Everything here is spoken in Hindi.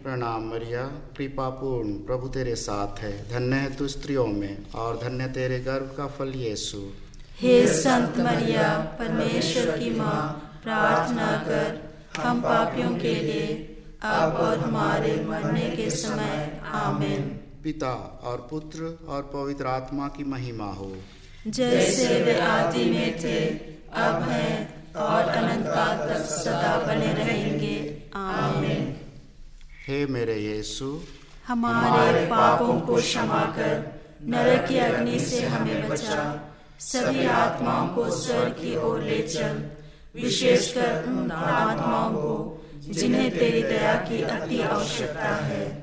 प्रणाम मरिया, कृपा पूर्ण, प्रभु तेरे साथ है। धन्य है तू स्त्रियों में और धन्य तेरे गर्भ का फल यीशु। हे संत मरिया, परमेश्वर की माँ, प्रार्थना कर हम पापियों के लिए, अब और हमारे मरने के समय। आमीन। पिता और पुत्र और पवित्र आत्मा की महिमा हो, जैसे वे आदि में थे, अब हैं और अनंत काल तक सदा बने रहेंगे। आमीन। हे मेरे यीशु, हमारे पापों को क्षमा कर, नरक की अग्नि से हमें बचा, सभी आत्माओं को स्वर्ग की ओर ले चल, विशेषकर उन आत्माओं को जिन्हें तेरी दया की अति आवश्यकता है।